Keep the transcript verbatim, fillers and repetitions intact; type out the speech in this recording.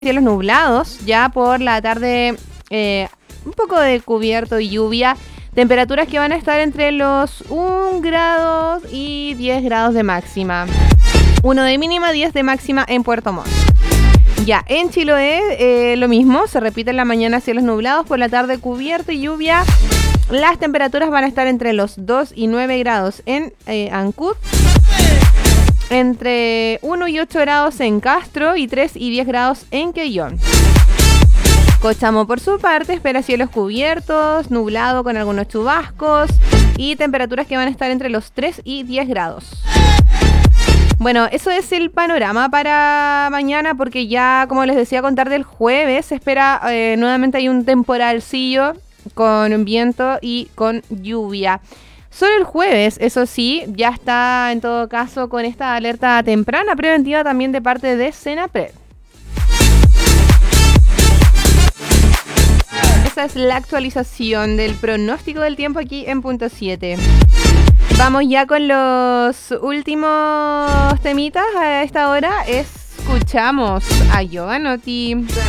Cielos nublados, ya por la tarde eh, un poco de cubierto y lluvia. Temperaturas que van a estar entre los un grado y diez grados de máxima. uno de mínima, diez de máxima en Puerto Montt. Ya, en Chiloé eh, lo mismo, se repite en la mañana cielos nublados, por la tarde cubierto y lluvia. Las temperaturas van a estar entre los dos y nueve grados en eh, Ancud. Entre uno y ocho grados en Castro y tres y diez grados en Quellón. Cochamo, por su parte, espera cielos cubiertos, nublado con algunos chubascos y temperaturas que van a estar entre los tres y diez grados. Bueno, eso es el panorama para mañana porque ya, como les decía, a contar del jueves se espera eh, nuevamente hay un temporalcillo con viento y con lluvia. Solo el jueves, eso sí, ya está en todo caso con esta alerta temprana preventiva también de parte de Senapred. Esa es la actualización del pronóstico del tiempo aquí en Punto siete. Vamos ya con los últimos temitas a esta hora. Escuchamos a Giovanotti.